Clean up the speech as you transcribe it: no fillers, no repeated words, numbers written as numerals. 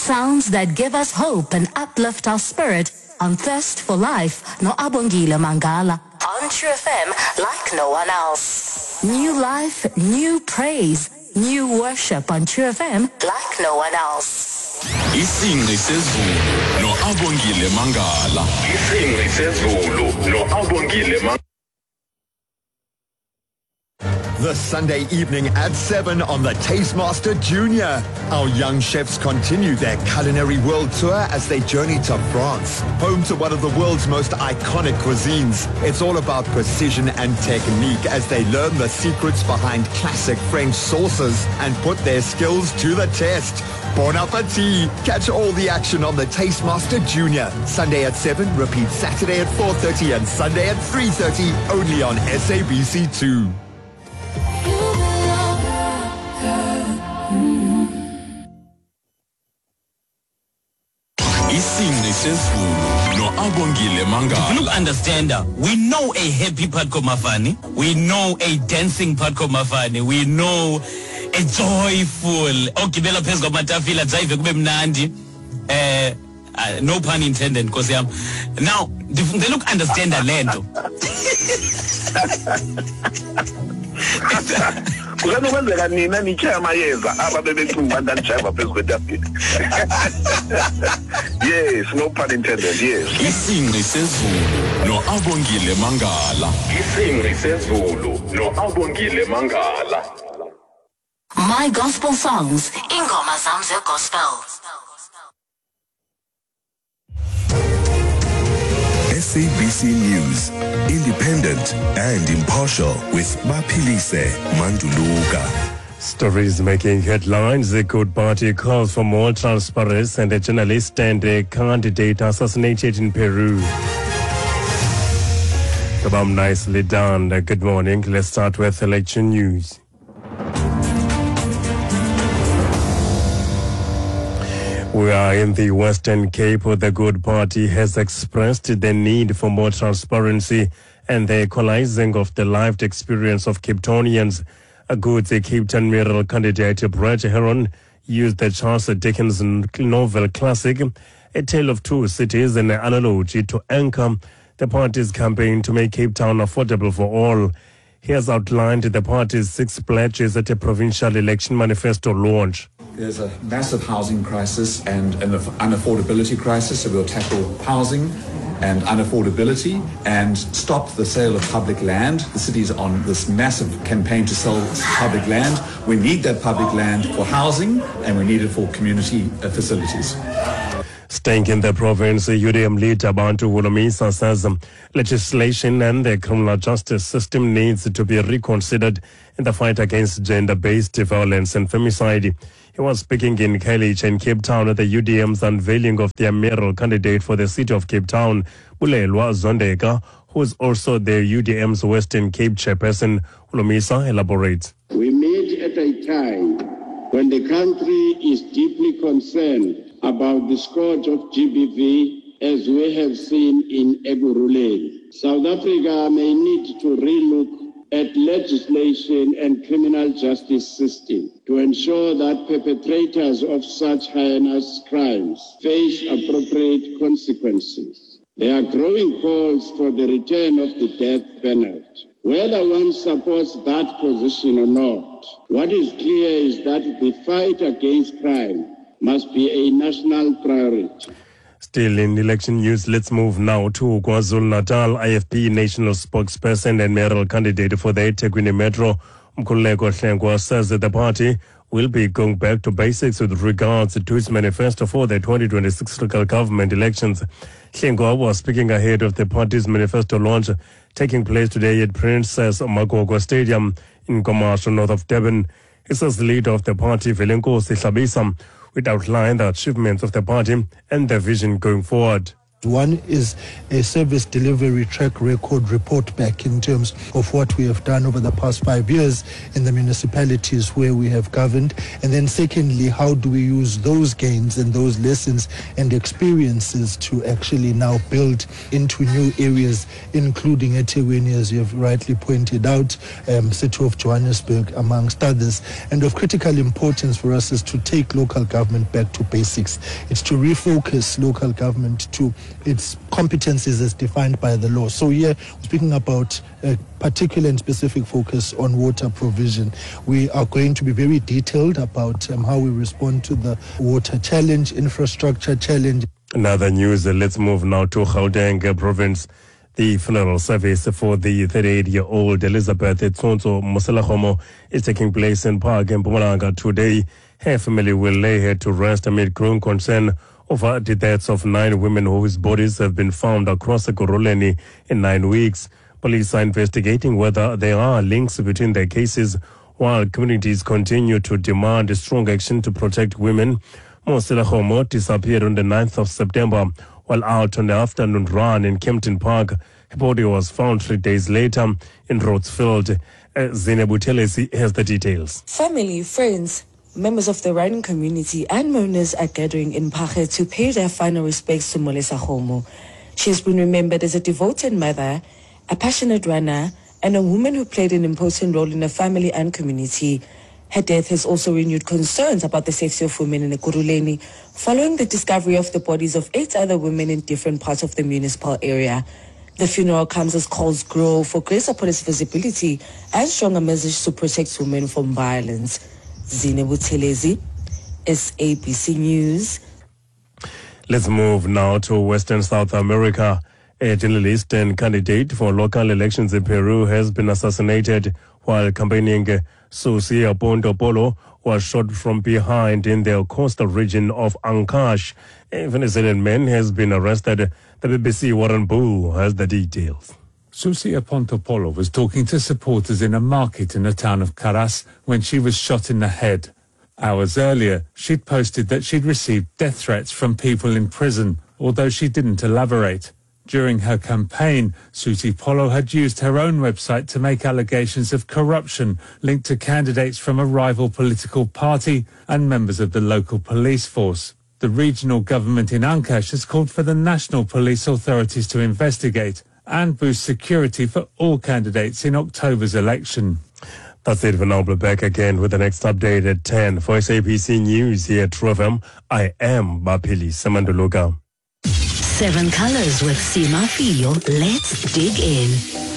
Sounds that give us hope and uplift our spirit on Thirst for Life, no Abongile Mangala. On True FM, like no one else. New life, new praise, new worship on True FM, like no one else. Isingci sezulu no Abongile Mangala. Isingci sezulu no Abongile Mangala. The Sunday evening at 7 on the Tastemaster Junior. Our young chefs continue their culinary world tour as they journey to France, home to one of the world's most iconic cuisines. It's all about precision and technique as they learn the secrets behind classic French sauces and put their skills to the test. Bon appetit! Catch all the action on the Tastemaster Junior. Sunday at 7, repeat Saturday at 4:30 and Sunday at 3:30, only on SABC2. Isingci sezulu no Abongile Mangala. Look, understand, we know a happy Patco Mafani, we know a dancing Patco Mafani, we know a joyful ogibela phezu kwamatafila drive kube mnandi, no pun intended, because now they look, understand the land. Kunokwenzeka nina nichaya amayeza ababebecinga ndanjava phezu kwetafile. Yes, no pun intended, yes. Isingci sezulu no Abongile Mangala. Isingci sezulu no Abongile Mangala. My gospel songs, Ingoma Zamze Gospel. SABC News, independent and impartial with Bapilise Manduluka. Stories making headlines. The Good Party calls for more transparency, and a journalist and a candidate assassinated in Peru. Kabam, nicely done. Good morning. Let's start with election news. We are in the Western Cape, where the Good Party has expressed the need for more transparency and the equalizing of the lived experience of Cape Townians. A good Cape Town mayoral candidate, Brett Heron, used the Charles Dickens novel classic, A Tale of Two Cities, an analogy to anchor the party's campaign to make Cape Town affordable for all. He has outlined the party's 6 pledges at a provincial election manifesto launch. There's a massive housing crisis and an unaffordability crisis, so we'll tackle housing and unaffordability and stop the sale of public land. The city's on this massive campaign to sell public land. We need that public land for housing and we need it for community facilities. Staying in the province, UDM leader Bantu Holomisa says legislation and the criminal justice system needs to be reconsidered in the fight against gender-based violence and femicide. He was speaking in Khayelitsha in Cape Town at the UDM's unveiling of their mayoral candidate for the city of Cape Town, Bulelwa Zondeka, who is also the UDM's Western Cape chairperson. Holomisa elaborates. We meet at a time when the country is deeply concerned about the scourge of GBV, as we have seen in Ekurhuleni. South Africa may need to relook at legislation and criminal justice system to ensure that perpetrators of such heinous crimes face appropriate consequences. There are growing calls for the return of the death penalty. Whether one supports that position or not, what is clear is that the fight against crime must be a national priority. Still in election news, let's move now to KwaZulu-Natal. IFP national spokesperson and mayoral candidate for the eThekwini Metro, Mkhuleko Hlengwa, says that the party will be going back to basics with regards to its manifesto for the 2026 local government elections. Hlengwa was speaking ahead of the party's manifesto launch taking place today at Princess Makoko Stadium in Nkomazi, north of Durban. He says the leader of the party, Velenkosi Hlabisa, would outline the achievements of the party and their vision going forward. One is a service delivery track record report back in terms of what we have done over the past 5 years in the municipalities where we have governed. And then secondly, how do we use those gains and those lessons and experiences to actually now build into new areas, including eThekwini, as you have rightly pointed out, City of Johannesburg, amongst others. And of critical importance for us is to take local government back to basics. It's to refocus local government to its competencies as defined by the law. So here, we're speaking about a particular and specific focus on water provision. We are going to be very detailed about how we respond to the water challenge, infrastructure challenge. Another news, let's move now to Gauteng province. The funeral service for the 38-year-old Elizabeth Tsonso Moselakgomo is taking place in Park in Mpumalanga today. Her family will lay her to rest amid growing concern over the deaths of 9 women whose bodies have been found across the Ekurhuleni in 9 weeks. Police are investigating whether there are links between their cases, while communities continue to demand strong action to protect women. Moselakgomo disappeared on the 9th of September while out on the afternoon run in Kempton Park. Her body was found 3 days later in Rhodes-Field. Zine Buthelezi has the details. Family, friends, members of the riding community and mourners are gathering in Page to pay their final respects to Moselakgomo. She has been remembered as a devoted mother, a passionate runner, and a woman who played an important role in her family and community. Her death has also renewed concerns about the safety of women in Ekurhuleni following the discovery of the bodies of 8 other women in different parts of the municipal area. The funeral comes as calls grow for greater police visibility and stronger measures to protect women from violence. Zine Buthelezi, SABC News. Let's move now to Western South America. A journalist and candidate for local elections in Peru has been assassinated while campaigning. Susi Aponte Polo was shot from behind in the coastal region of Ancash. A Venezuelan man has been arrested. The BBC Warren Boo has the details. Susi Aponte Polo was talking to supporters in a market in the town of Caras when she was shot in the head. Hours earlier, she'd posted that she'd received death threats from people in prison, although she didn't elaborate. During her campaign, Susi Polo had used her own website to make allegations of corruption linked to candidates from a rival political party and members of the local police force. The regional government in Ancash has called for the national police authorities to investigate and boost security for all candidates in October's election. That's it for now. We'll be back again with the next update at 10 for SABC News here at True FM. I am Baphilise Manduluka. 7 Colors with Sima Fio. Let's dig in.